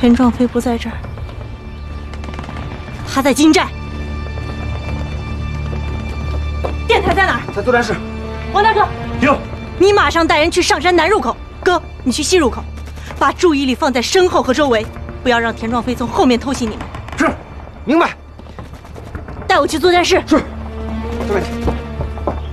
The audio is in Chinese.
田壮飞不在这儿，他在金寨。电台在哪儿？ 在作战室。 王大哥， 有。 你马上带人去上山南入口。哥，你去西入口，把注意力放在身后和周围，不要让田壮飞从后面偷袭你们。 是，明白。 带我去作战室。 是，没问题。